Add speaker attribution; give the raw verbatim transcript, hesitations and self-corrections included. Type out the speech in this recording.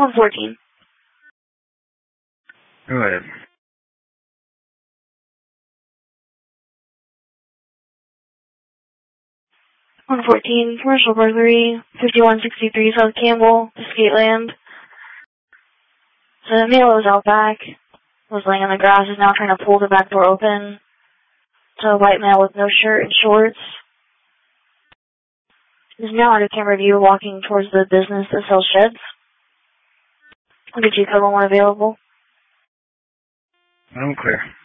Speaker 1: one fourteen.
Speaker 2: Go ahead.
Speaker 1: one fourteen, commercial burglary, fifty-one sixty-three South Campbell, Escateland. The male was out back, was laying in the grass, is now trying to pull the back door open. It's a white male with no shirt and shorts. He's now under camera view walking towards the business that sells sheds. I'll get you a couple more available.
Speaker 2: I'm clear.